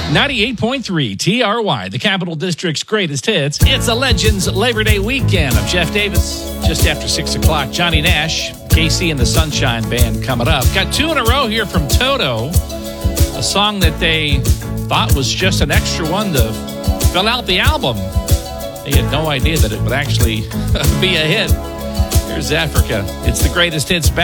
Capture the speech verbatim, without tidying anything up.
ninety-eight point three T R Y, the Capital District's greatest hits. It's a Legends Labor Day weekend. I'm Jeff Davis. Just after six o'clock, Johnny Nash, K C and the Sunshine Band coming up. Got two in a row here from Toto, a song that they thought was just an extra one to fill out the album. They had no idea that it would actually be a hit. Here's Africa. It's the greatest hits.